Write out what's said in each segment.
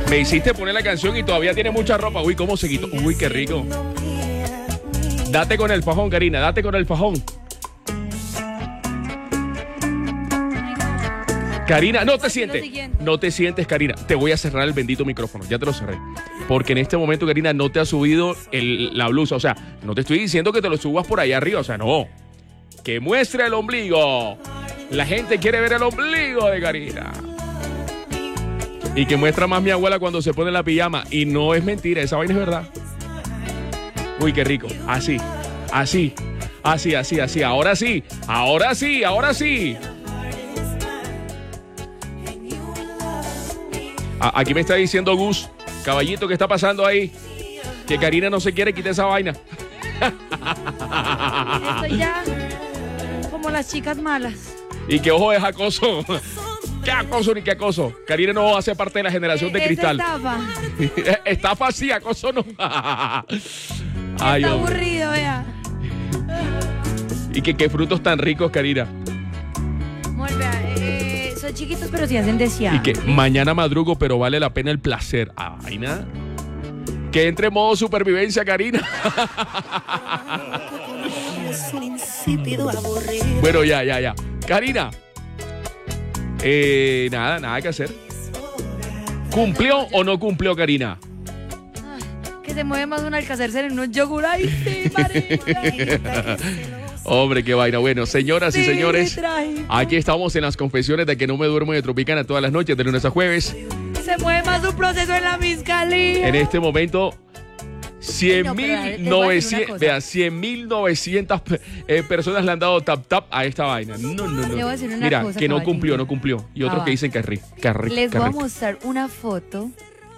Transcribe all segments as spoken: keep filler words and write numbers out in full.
Me hiciste poner la canción y todavía tiene mucha ropa. Uy, cómo se quitó. Uy, qué rico. Date con el fajón, Karina, date con el fajón. Karina, no te sientes. No te sientes, Karina. Te voy a cerrar el bendito micrófono. Ya te lo cerré. Porque en este momento, Karina, no te ha subido el, la blusa. O sea, no te estoy diciendo que te lo subas por allá arriba. O sea, no. Que muestre el ombligo. La gente quiere ver el ombligo de Karina. Y que muestra más mi abuela cuando se pone la pijama. Y no es mentira, esa vaina es verdad. Uy, qué rico. Así, así, así, así, así. Ahora sí, ahora sí, ahora sí. A- aquí me está diciendo Gus, caballito, ¿qué está pasando ahí? Que Karina no se quiere quitar esa vaina. Estoy ya como las chicas malas. Y que ojo es acoso. ¿Qué acoso ni qué acoso? Karina no hace parte de la generación de Esa cristal. estafa. Estafa sí, acoso no. Ay, Está hombre. aburrido, vea. Y que qué frutos tan ricos, Karina. Muy bien, eh, son chiquitos pero sí hacen desear. Y que mañana madrugo, pero vale la pena el placer. Ay, nada. Que entre en modo supervivencia, Karina. Bueno, ya, ya, ya. Karina. Eh, nada, nada que hacer. ¿Cumplió o no cumplió, Karina? Ay, que se mueve más un alcacercer en un yogur. Ay, sí, marica. Hombre, qué vaina. Bueno, señoras y Sí, señores, trágico. aquí estamos en las confesiones de que no me duermo de Tropicana todas las noches, de lunes a jueves. Se mueve más un proceso en la fiscalía. En este momento, cien No, pero mil te voy a decir una novecientas, cosa. vea, cien mil novecientas eh, personas le han dado tap tap a esta vaina. No, no, no. Le voy a decir una Mira, cosa, que no caballito. cumplió, no cumplió. Y otros Ah, que va. dicen que es rico. Que es rico, Les que voy es a rico. mostrar una foto.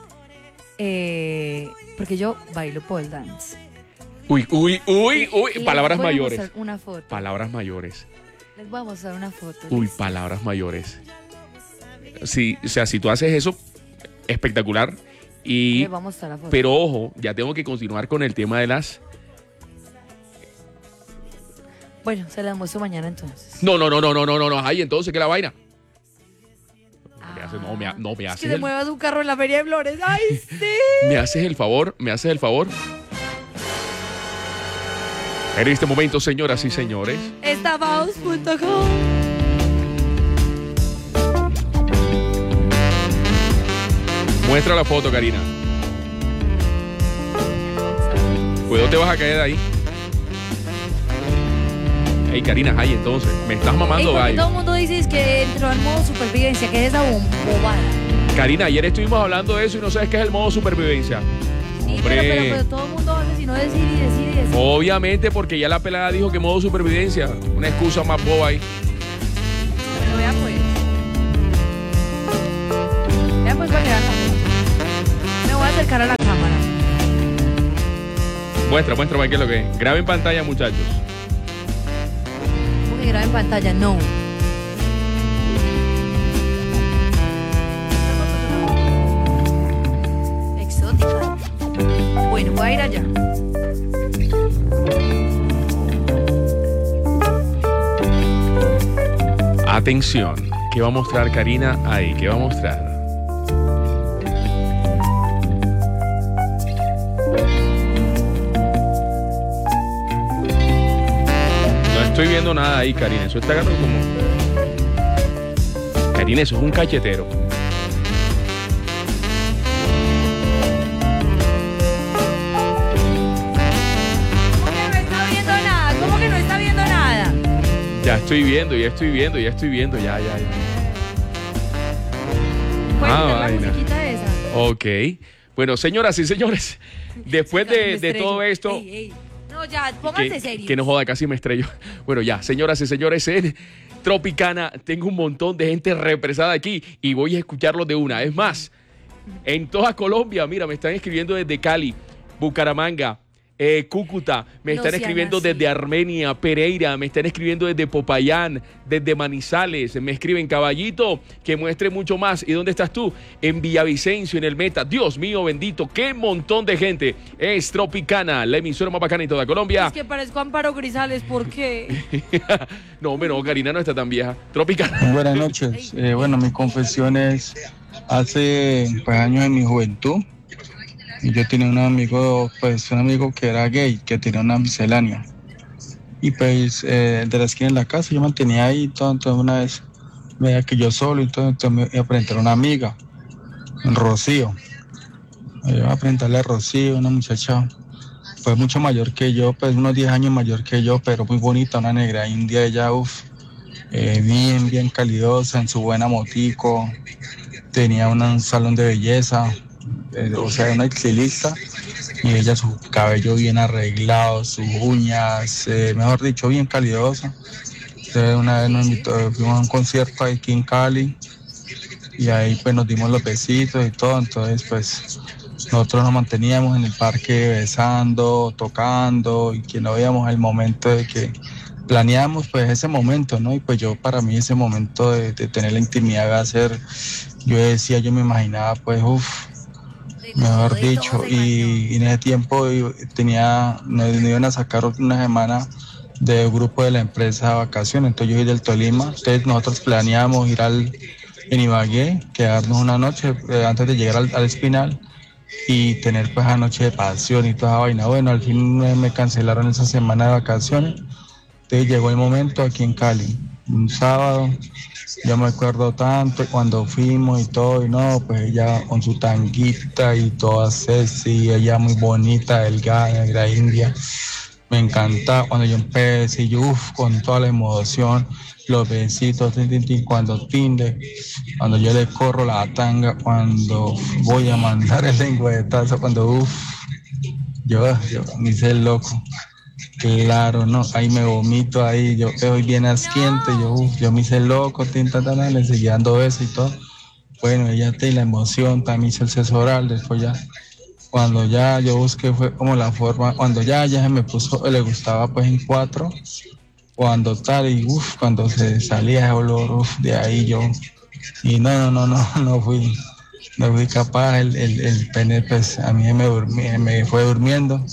eh, porque yo bailo pole dance. Uy, uy, uy, uy. Les Palabras voy a mayores. mostrar una foto. Palabras mayores. Les voy a mostrar una foto. Uy, ¿listo? palabras mayores. Sí, o sea, si tú haces eso, espectacular. Y, Les voy a mostrar la foto. pero ojo, ya tengo que continuar con el tema de las... Bueno, se las muestro mañana entonces. No, no, no, no, no, no, no, no. Ay, entonces, ¿qué la vaina? Ah, Me haces- no, me, ha- no, me es haces que se el, mueva su carro en la feria de flores. ¡Ay, sí! me haces el favor, me haces el favor. En este momento, señoras y señores, Estafaos punto com. muestra la foto, Karina. Cuidado, te vas a caer de ahí. Ey, Karina, ay, entonces, me estás Ey, mamando porque gallo. todo el mundo dice que entró en modo supervivencia, que es esa bom- bobada. Karina, ayer estuvimos hablando de eso y no sabes qué es el modo supervivencia. Sí, Hombre. pero, pero, pero todo el mundo hace sino decir y decir y decir. Obviamente, porque ya la pelada dijo que modo supervivencia. Una excusa más boba ahí. Bueno, vea pues. Vea pues para que vean la foto. Me voy a acercar a la cámara. Muestra, muestra, para qué es lo que es. Graba en pantalla, muchachos. ¿Cómo que graba en pantalla? No. Exótica. Bueno, voy a ir allá. Atención, ¿qué va a mostrar Karina ahí? ¿Qué va a mostrar? No estoy viendo nada ahí, Karina. Eso está agarrado como... Karina, eso es un cachetero. ¿Cómo que no está viendo nada? ¿Cómo que no está viendo nada? Ya estoy viendo, ya estoy viendo, ya estoy viendo, ya, ya, ya. ¿Puedes Ah, quitar la vaina. musiquita esa? Ok. Bueno, señoras y señores, después Casi de, me de estrello. todo esto... Ey, ey. No, ya, pónganse que, serios. que no joda, casi me estrello. Bueno, ya, señoras y señores, en Tropicana tengo un montón de gente represada aquí y voy a escucharlos de una. Es más, en toda Colombia, mira, me están escribiendo desde Cali, Bucaramanga, eh, Cúcuta, me No están sean escribiendo así. desde Armenia, Pereira, me están escribiendo desde Popayán, desde Manizales, me escriben Caballito, que muestre mucho más. ¿Y dónde estás tú? En Villavicencio, en el Meta. Dios mío, bendito, qué montón de gente. Es Tropicana, la emisora más bacana de toda Colombia. Es que parezco Amparo Grisales, ¿por qué? No, hombre, no, Karina no está tan vieja. Tropicana. Buenas noches. Eh, bueno, mi confesión es Hace pues, años en mi juventud, yo tenía un amigo, pues un amigo que era gay, que tenía una miscelánea. Y pues eh, de la esquina de la casa yo mantenía ahí y todo. Entonces una vez me veía que yo solo y todo, entonces me iba a presentar a una amiga, Rocío. Me iba a presentarle a Rocío, una muchacha pues mucho mayor que yo, pues unos diez años mayor que yo, pero muy bonita, una negra india, ella, uff, eh, bien, bien calidosa, en su buena motico, tenía una, un salón de belleza, eh, o sea, una estilista, y ella su cabello bien arreglado, sus uñas, eh, mejor dicho, bien calidosa. Entonces una vez nos invitó, fuimos a un concierto aquí en Cali, y ahí pues nos dimos los besitos y todo, entonces pues nosotros nos manteníamos en el parque besando, tocando, y que no veíamos el momento de que planeamos pues ese momento, ¿no? Y pues yo, para mí, ese momento de, de tener la intimidad va a ser, yo decía, yo me imaginaba pues, uff, mejor dicho, y, y en ese tiempo tenía, nos, nos iban a sacar una semana de grupo de la empresa de vacaciones, entonces yo soy del Tolima, entonces nosotros planeamos ir al en Ibagué, quedarnos una noche eh, antes de llegar al, al Espinal, y tener pues esa noche de pasión y toda esa vaina. Bueno, al fin me, me cancelaron esa semana de vacaciones, entonces llegó el momento aquí en Cali, un sábado, yo me acuerdo tanto cuando fuimos y todo, y no, pues ella con su tanguita y toda sexy, ella muy bonita, delgada, negra india, me encantaba cuando yo empecé, y yo uff, con toda la emoción, los besitos, tin, tin, tin, cuando tinde, cuando yo le corro la tanga, cuando voy a mandar el lengüetazo, cuando uff, yo, yo me hice el loco. Claro, no, ahí me vomito, ahí yo estoy bien asquiente, yo, uf, yo me hice loco, tinta, tana, le seguía dando besos y todo. Bueno, ella te la emoción, también hice el sexo oral, después ya, cuando ya yo busqué fue como la forma, cuando ya, ya se me puso, le gustaba pues en cuatro, cuando tal, y uff, cuando se salía ese olor, uff, de ahí yo, y no, no, no, no, no fui, no fui capaz, el, el, el pene pues a mí me, durmi, me fue durmiendo.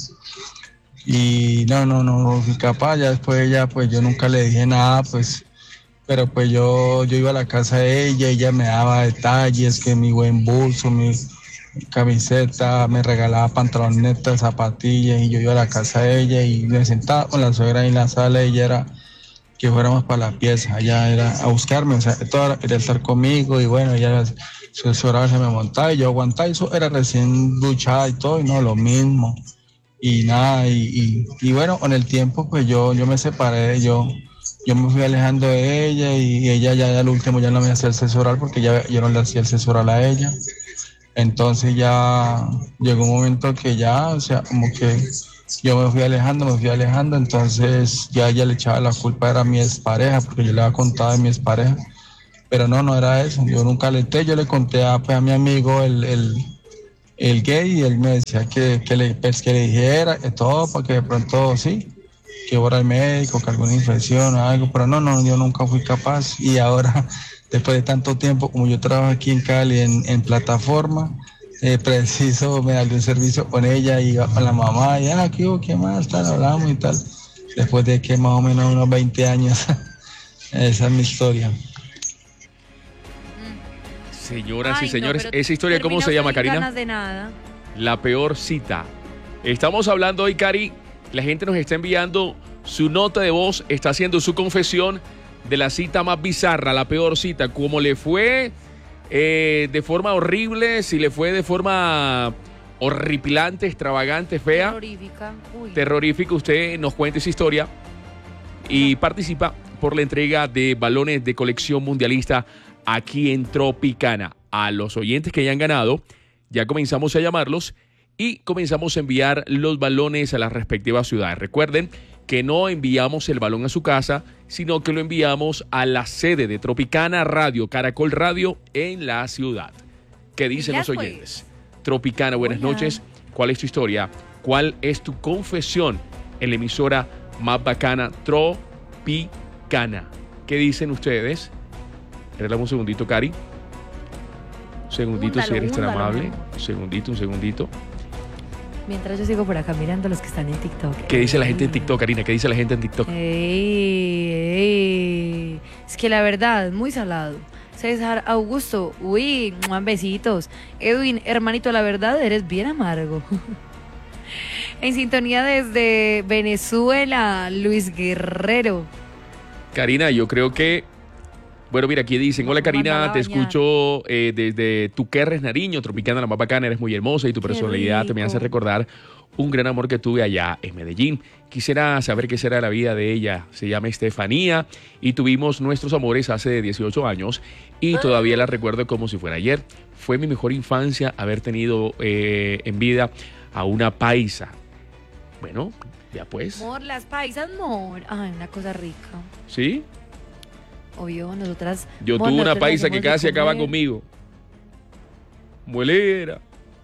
Y no, no, no, no fui capaz, ya después ella, pues yo nunca le dije nada, pues, pero pues yo, yo iba a la casa de ella, ella me daba detalles, que mi buen bolso, mi camiseta, me regalaba pantalonetas, zapatillas, y yo iba a la casa de ella y me sentaba con la suegra en la sala, y ella era que fuéramos para la pieza, ella era a buscarme, o sea, toda quería estar conmigo, y bueno, ella su hora se me montaba y yo aguantaba, y eso era recién duchada y todo, y no, lo mismo. Y nada, y, y, y bueno, con el tiempo pues yo, yo me separé, yo, yo me fui alejando de ella, y ella ya al último ya no me hacía el sexo oral porque ya, yo no le hacía el sexo oral a ella. Entonces ya llegó un momento que ya, o sea, como que yo me fui alejando, me fui alejando, entonces ya ella le echaba la culpa, era mi expareja, porque yo le había contado de mi expareja, pero no, no era eso, yo nunca le entré, yo le conté a, pues, a mi amigo el... el el gay, y él me decía que, que, le, pues, que le dijera que todo, porque de pronto sí, que fuera el médico, que alguna infección o algo, pero no, no, yo nunca fui capaz. Y ahora, después de tanto tiempo, como yo trabajo aquí en Cali en, en plataforma, eh, preciso me darle un servicio con ella y con la mamá, y ah, ¿qué, qué más? Tal, hablamos y tal. Después de que más o menos unos veinte años, esa es mi historia. Señoras Ay, y señores, no, esa historia, ¿cómo se llama, Karina? Ganas de nada. La peor cita. Estamos hablando hoy, Cari, la gente nos está enviando su nota de voz, está haciendo su confesión de la cita más bizarra, la peor cita, cómo le fue eh, de forma horrible, si le fue de forma horripilante, extravagante, fea. Terrorífica. Uy. Terrorífica, usted nos cuente esa historia y participa por la entrega de balones de colección mundialista aquí en Tropicana. A los oyentes que hayan ganado, ya comenzamos a llamarlos y comenzamos a enviar los balones a las respectivas ciudades. Recuerden que no enviamos el balón a su casa, sino que lo enviamos a la sede de Tropicana Radio, Caracol Radio, en la ciudad. ¿Qué dicen los oyentes? Tropicana, buenas Hola. noches. ¿Cuál es tu historia? ¿Cuál es tu confesión en la emisora más bacana, Tropicana? ¿Qué dicen ustedes? Regálame un segundito, Cari. Un segundito, húndalo, si eres tan amable. Un segundito, un segundito. Mientras yo sigo por acá mirando los que están en TikTok. ¿Qué dice la gente en TikTok, Karina? ¿Qué dice la gente en TikTok? Ey, ey. Es que la verdad, muy salado. César Augusto, uy, besitos. Edwin, hermanito, la verdad, eres bien amargo. En sintonía desde Venezuela, Luis Guerrero. Karina, yo creo que... Bueno, mira, aquí dicen, hola Karina, te escucho eh, desde Tuquerres, Nariño, Tropicana, la más bacana, eres muy hermosa y tu personalidad te me hace recordar un gran amor que tuve allá en Medellín. Quisiera saber qué será la vida de ella. Se llama Estefanía y tuvimos nuestros amores hace dieciocho años y todavía la recuerdo como si fuera ayer. Fue mi mejor infancia haber tenido eh, en vida a una paisa. Bueno, ya pues. Amor, las paisas, amor. Ay, una cosa rica. ¿Sí? Obvio, nosotras... Yo tuve una paisa que casi acaba conmigo. Muelera.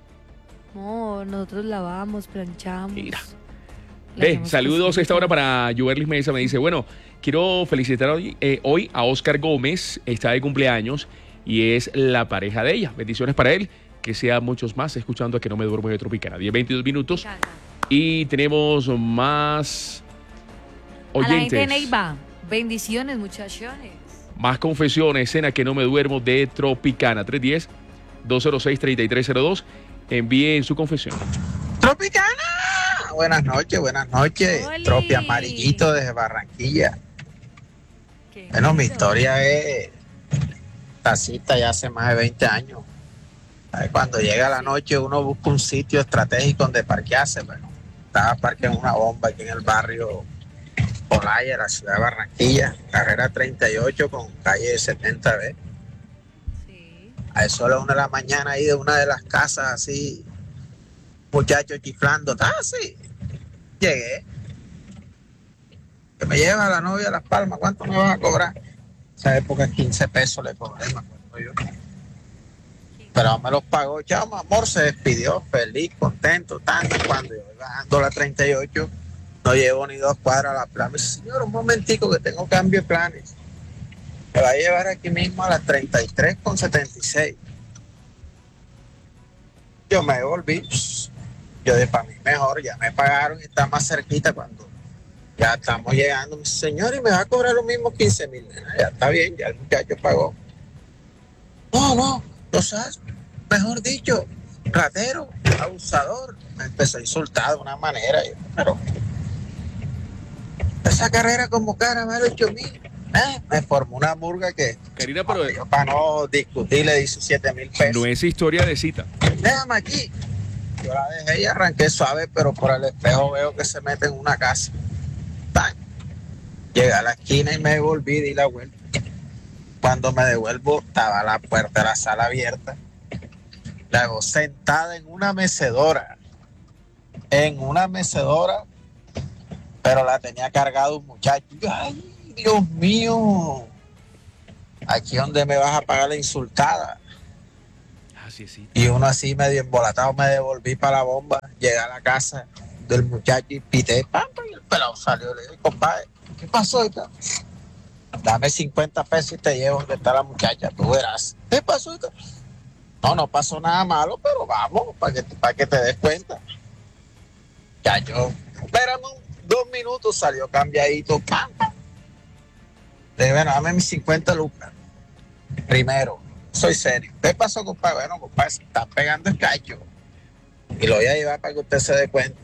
No, nosotros lavamos, planchamos. Mira. Ve, saludos a esta hora para Juberlis Mesa. Me dice, bueno, quiero felicitar hoy, eh, hoy a Oscar Gómez. Está de cumpleaños y es la pareja de ella. Bendiciones para él. Que sea muchos más escuchando a Que No Me Duermo de Tropicana. diez veintidós minutos. Y tenemos más oyentes. A la gente de Neiva. Bendiciones, muchachones. Más confesiones en A Que No Me Duermo de Tropicana. tres uno cero, dos cero seis, tres tres cero dos. Envíen su confesión. Tropicana. Buenas noches, buenas noches. ¡Oli! Tropi Amarillito desde Barranquilla. Qué Bueno, lindo. mi historia es tacita ya hace más de veinte años. ¿Sabes? Cuando llega la noche uno busca un sitio estratégico donde parquearse. Bueno, estaba parqueado en una bomba aquí en el barrio Olaya, la ciudad de Barranquilla, carrera treinta y ocho con calle setenta B. Sí. A eso a las una de la mañana ahí de una de las casas así, muchachos chiflando, taxi. Llegué. Que me lleva la novia a Las Palmas, ¿cuánto me vas a cobrar? Esa época quince pesos le cobré, me acuerdo yo. Pero me los pagó, chao, mi amor, se despidió, feliz, contento, tanto. Cuando yo voy bajando la treinta y ocho, no llevo ni dos cuadras a la playa. Me dice, señor, un momentico que tengo cambio de planes. Me va a llevar aquí mismo a las treinta y tres con setenta y seis. Yo me devolví. Yo dije, para mí mejor, ya me pagaron y está más cerquita cuando ya estamos llegando. Me dice, señor, y me va a cobrar lo mismo quince mil. Ya está bien, ya el muchacho pagó. No, no, no sabes, mejor dicho, ratero, abusador. Me empezó a insultar de una manera, yo, pero esa carrera como cara vale ocho mil. Eh, me formó una murga que, Karina, pero yo, para no discutir, le dice siete mil pesos. no es historia de cita. Déjame aquí. Yo la dejé y arranqué suave, pero por el espejo veo que se mete en una casa. ¡Tan! Llegué a la esquina y me devolví, di la vuelta. Cuando me devuelvo, estaba la puerta de la sala abierta. La hago sentada en una mecedora. En una mecedora, pero la tenía cargado un muchacho. Y yo, ¡ay, Dios mío! Aquí donde me vas a pagar la insultada. Así sí. Y uno así medio embolatado me devolví para la bomba. Llegué a la casa del muchacho y pité. ¡Pam! Y el pelado salió. Le dije, compadre, ¿qué pasó ahorita? Dame cincuenta pesos y te llevo donde está la muchacha. Tú verás. ¿Qué pasó ahorita? No, no pasó nada malo, pero vamos, para que, para que te des cuenta. Ya yo, espérame dos minutos, salió cambiadito. ¡Pam! Le dije, bueno, dame mis cincuenta lucas. Primero, soy serio. ¿Qué pasó, compadre? Bueno, compadre, se está pegando el cacho. Y lo voy a llevar para que usted se dé cuenta.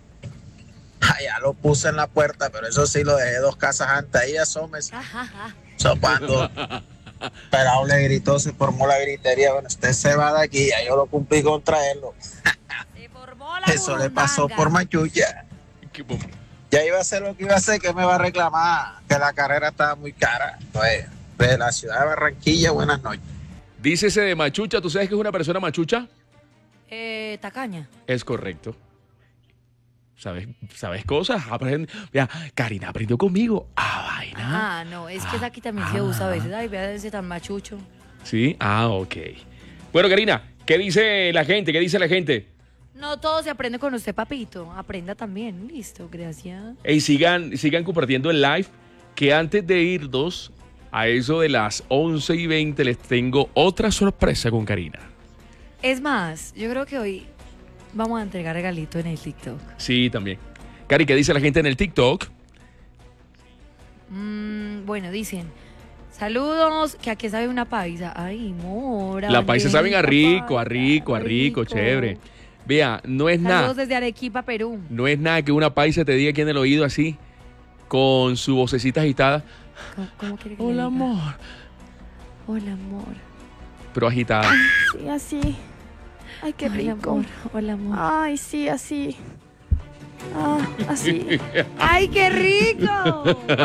Allá lo puse en la puerta, pero eso sí lo dejé dos casas antes. Ahí asómese. So, cuando Perao le gritó, se formó la gritería. Bueno, usted se va de aquí, ya yo lo cumplí con traerlo. Se formó la Eso le pasó burundanga. por machucha. Qué bom- Ya iba a hacer lo que iba a hacer, que me va a reclamar que la carrera estaba muy cara. Pues, de la ciudad de Barranquilla, buenas noches. Dícese de machucha. ¿Tú sabes que es una persona machucha? Eh, tacaña. Es correcto. ¿Sabes, sabes cosas? Aprende. Mira, Karina aprendió conmigo. Ah, vaina. Ah, no, es que esa aquí también se usa a veces. Ay, vea ese tan machucho. Sí, ah, ok. Bueno, Karina, ¿qué dice la gente? ¿Qué dice la gente? No todo se aprende con usted, papito. Aprenda también. Listo, gracias. Y sigan, sigan compartiendo el live, que antes de irnos, a eso de las once y veinte, les tengo otra sorpresa con Karina. Es más, yo creo que hoy vamos a entregar regalito en el TikTok. Sí, también. Cari, ¿qué dice la gente en el TikTok? Mm, bueno, dicen, Saludos, que aquí sabe una paisa. Ay, mora. La paisa saben a rico, paisa, a rico, a rico, chévere. Vea, no es Saludos nada. desde Arequipa, Perú. No es nada que una paisa te diga aquí en el oído así, con su vocecita agitada. ¿Cómo, cómo quiere que le Hola, diga? amor. Hola, amor. Pero agitada. Sí, así. Ay, qué Hola, rico. amor. Hola, amor. Ay, sí, así. Ah, así. ¡Ay, qué rico!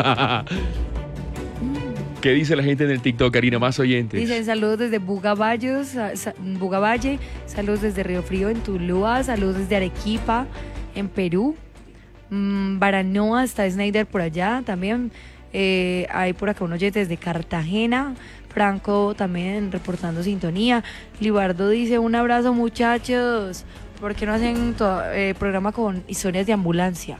¿Qué dice la gente en el TikTok, Karina? Más oyentes. Dicen saludos desde Bugavallos, sa- sa- Bugavalle, saludos desde Río Frío en Tuluá, saludos desde Arequipa en Perú, mm, Baranoa, está Snyder por allá también, eh, hay por acá un oyente desde Cartagena, Franco también reportando sintonía, Libardo dice un abrazo muchachos, ¿por qué no hacen to- eh, programa con historias de ambulancia?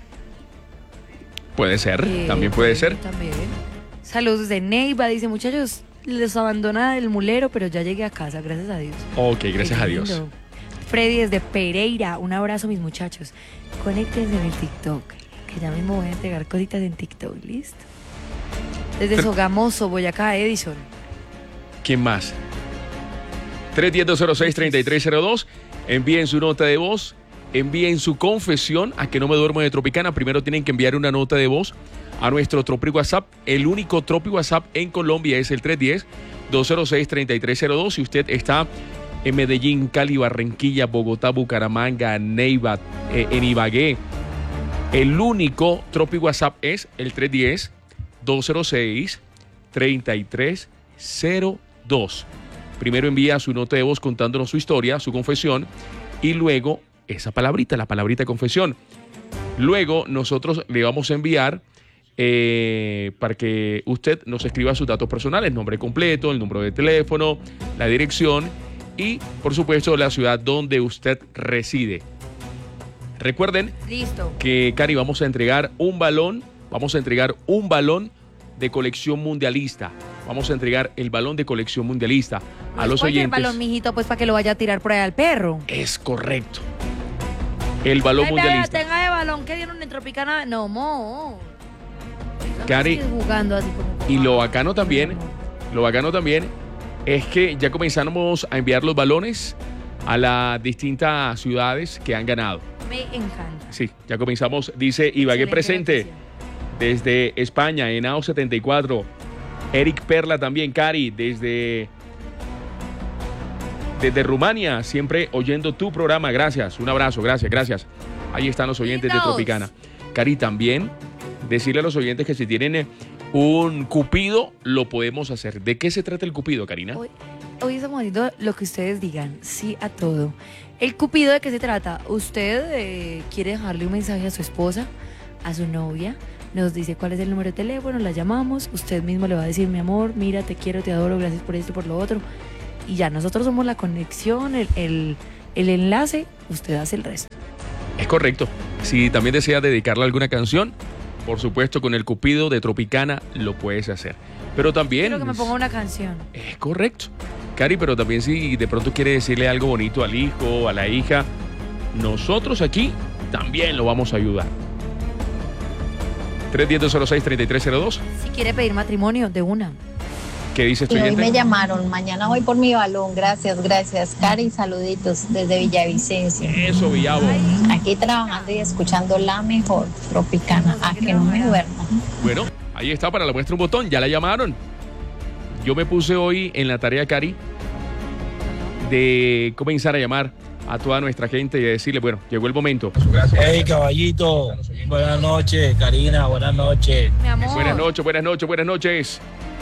Puede ser, Eh, también puede ser. También. Saludos desde Neiva, dice muchachos, les abandona el mulero, pero ya llegué a casa, gracias a Dios. Ok, gracias Qué a Dios. lindo. Freddy desde Pereira, un abrazo mis muchachos. Conéctense en el TikTok, que ya mismo voy a entregar cositas en TikTok, ¿listo? Desde Pero- Sogamoso, Boyacá, Edison. ¿Quién más? tres uno cero, cero seis, tres tres cero dos. Envíen su nota de voz. Envíen su confesión a que no me duermo de Tropicana. Primero tienen que enviar una nota de voz a nuestro Tropi WhatsApp. El único Tropi WhatsApp en Colombia es el tres uno cero, dos cero seis, tres tres cero dos. Si usted está en Medellín, Cali, Barranquilla, Bogotá, Bucaramanga, Neiva, eh, en Ibagué, el único Tropi WhatsApp es el tres uno cero, dos cero seis, tres tres cero dos. Primero envía su nota de voz contándonos su historia, su confesión, y luego esa palabrita, la palabrita confesión. Luego nosotros le vamos a enviar eh, para que usted nos escriba sus datos personales, nombre completo, el número de teléfono, la dirección y, por supuesto, la ciudad donde usted reside. Recuerden Listo. que, Cari, vamos a entregar un balón, vamos a entregar un balón de colección mundialista. Vamos a entregar el balón de colección mundialista a los Cualquier oyentes. balón, mijito, pues para que lo vaya a tirar por ahí al perro. Es correcto. El balón Ay, vea, mundialista. tenga de balón que dieron en Tropicana. No, mo. Cari, No estés jugando así como- y lo bacano también, lo bacano también es que ya comenzamos a enviar los balones a las distintas ciudades que han ganado. Me encanta. Sí, ya comenzamos, dice Ibagué Excelente presente noticia. desde España, en A O setenta y cuatro. Eric Perla también, Cari, desde, desde Rumania, siempre oyendo tu programa. Gracias, un abrazo, gracias, gracias. Ahí están los oyentes de Lindos. Tropicana. Cari, también decirle a los oyentes que si tienen eh, un cupido, lo podemos hacer. ¿De qué se trata el cupido, Karina? Hoy, hoy estamos haciendo lo que ustedes digan, sí a todo. El cupido, ¿de qué se trata? Usted eh, quiere dejarle un mensaje a su esposa, a su novia, nos dice cuál es el número de teléfono, la llamamos, usted mismo le va a decir, mi amor, mira, te quiero, te adoro, gracias por esto y por lo otro. Y ya, nosotros somos la conexión, el, el, el enlace, usted hace el resto. Es correcto. Si también deseas dedicarle alguna canción, por supuesto, con el cupido de Tropicana lo puedes hacer. Pero también... Quiero que me ponga una canción. Es correcto. Cari, pero también si de pronto quiere decirle algo bonito al hijo, a la hija, nosotros aquí también lo vamos a ayudar. tres uno cero, cero seis, tres tres cero dos. Si quiere pedir matrimonio, de una. ¿Qué dice tu Y hoy oyente? me llamaron, mañana voy por mi balón, gracias, gracias. Cari, saluditos desde Villavicencio. Eso, Villavo. Aquí trabajando y escuchando la mejor Tropicana, a que no me duermo. Bueno, ahí está, para la muestra un botón, ya la llamaron. Yo me puse hoy en la tarea, Cari, de comenzar a llamar a toda nuestra gente y a decirle, bueno, llegó el momento. Hey, caballito, buenas noches, Karina, buenas noches. Mi amor. Buenas noches, buenas noches, buenas noches.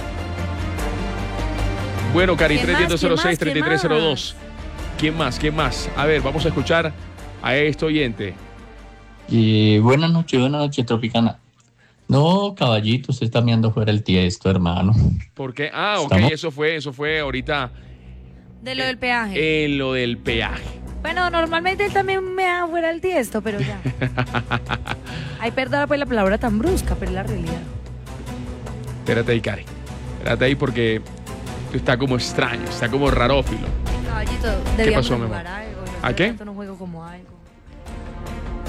Bueno, Cari, ¿Quién tres uno más? cero ¿Quién seis, más? tres tres cero dos. ¿Quién más? ¿Quién más? A ver, vamos a escuchar a este oyente. Y buenas noches, buenas noches, Tropicana. No, caballito, usted está mirando fuera el tiesto, hermano. ¿Por qué? Ah, ok, ¿Estamos? eso fue, eso fue ahorita De lo del peaje. en lo del peaje. Bueno, normalmente él también me da fuera el tiesto, pero ya. Ay, perdona pues la palabra tan brusca, pero es la realidad. Espérate ahí, Cari. Espérate ahí porque tú está como extraño, está como rarófilo. Caballito, debíamos pasó, mi jugar amor? algo. Yo ¿A hace qué? rato no juego como algo.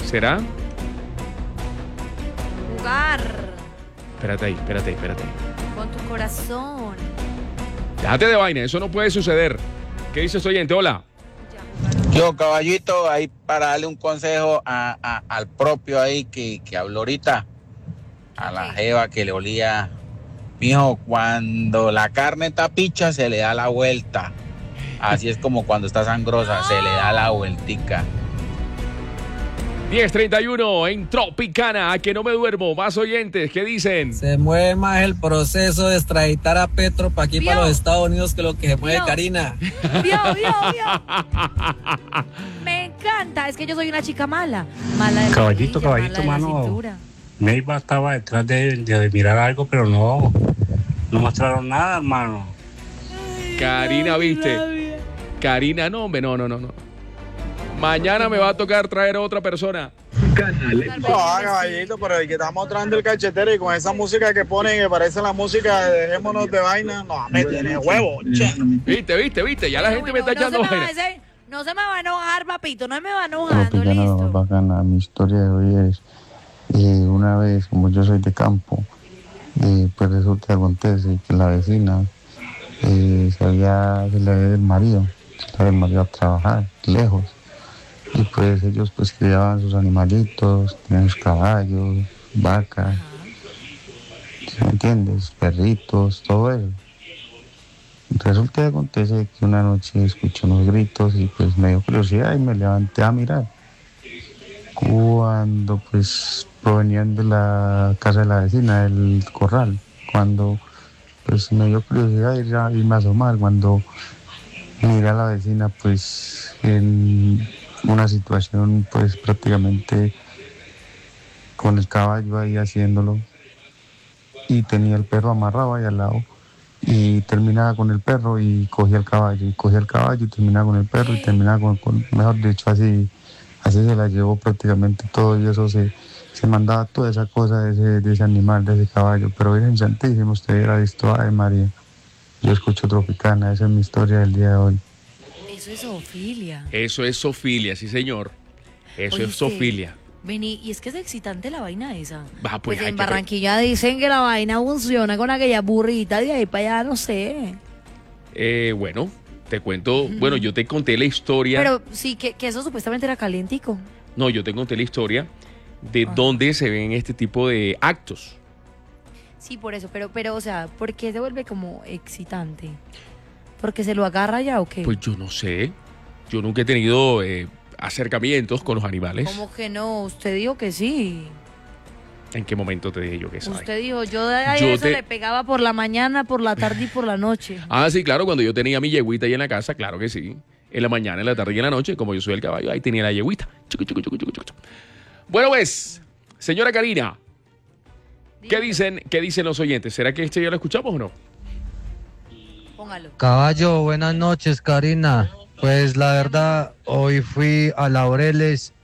¿Será? Jugar. Espérate ahí, espérate ahí, espérate ahí. Con tu corazón. Déjate de vaina, eso no puede suceder. ¿Qué dices, oyente? Hola. Yo, caballito, ahí para darle un consejo a, a- al propio ahí que, que habló ahorita, a la jeva que le olía. Mijo, cuando la carne está picha, se le da la vuelta. Así es como cuando está sangrosa, se le da la vueltica. diez treinta y uno en Tropicana, a que no me duermo. Más oyentes, ¿qué dicen? Se mueve más el proceso de extraditar a Petro para aquí, Vio. para los Estados Unidos, que lo que se mueve Vio. Karina. Vio, vio, vio. Me encanta. Es que yo soy una chica mala. Mala de la Caballito, rodilla, caballito, mala de la mano. cintura. Neiva estaba detrás de, de mirar algo, pero no, no mostraron nada, hermano. Karina, ¿viste? Karina, no, hombre, no, no, no, no. Mañana me va a tocar traer a otra persona. No, caballito, pero el que estamos mostrando el cachetero y con esa música que ponen que parece la música de Dejémonos de Vaina, no, me tiene huevo, che. Viste, viste, viste, ya la gente me está no echando se me va a vaina. hacer- No se me va a enojar, papito. No me va enojando, Tropicana, lo más listo. bacana. Mi historia de hoy es, eh, una vez, como yo soy de campo, eh, pues resulta que acontece que la vecina eh, se había, se le había ido el marido, se le había el marido a trabajar lejos. Y pues ellos pues criaban sus animalitos, tenían sus caballos, vacas, ¿sí me entiendes? Perritos, todo eso. Resulta que acontece que una noche escuché unos gritos y pues me dio curiosidad y me levanté a mirar. Cuando pues provenían de la casa de la vecina, del corral, cuando pues me dio curiosidad ir a, irme a asomar, cuando miré a la vecina pues en una situación pues prácticamente con el caballo ahí haciéndolo y tenía el perro amarrado ahí al lado y terminaba con el perro y cogía el caballo y cogía el caballo y terminaba con el perro y terminaba con, con mejor dicho así así se la llevó prácticamente todo y eso se, se mandaba toda esa cosa de ese, de ese animal, de ese caballo, pero Virgen Santísima, usted hubiera visto, ay María, yo escucho Tropicana, esa es mi historia del día de hoy. Eso es zoofilia. Eso es zoofilia, sí, señor. Eso Oye, es zoofilia. Vení, y es que es excitante la vaina esa. Va, pues, Pues hay en que- Barranquilla dicen que la vaina funciona con aquella burrita de ahí para allá, no sé. Eh, bueno, te cuento, bueno, yo te conté la historia. Pero sí, que, que eso supuestamente era calientico. No, yo te conté la historia de dónde se ven este tipo de actos. Sí, por eso, pero, pero, o sea, ¿por qué se vuelve como excitante? ¿Porque se lo agarra ya o qué? Pues yo no sé. Yo nunca he tenido eh, acercamientos con los animales. ¿Cómo que no? Usted dijo que sí. ¿En qué momento te dije yo que sabe? Usted dijo, yo de ahí Yo eso te- le pegaba por la mañana, por la tarde y por la noche. Ah, sí, claro, cuando yo tenía mi yeguita ahí en la casa, claro que sí. En la mañana, en la tarde y en la noche, como yo soy el caballo, ahí tenía la yeguita. Chucu, chucu, chucu, chucu, chucu. Bueno, pues, señora Karina, ¿qué dicen, qué dicen los oyentes? ¿Será que este ya lo escuchamos o no? Póngalo. Caballo, buenas noches, Karina. Pues la verdad, hoy fui a Laureles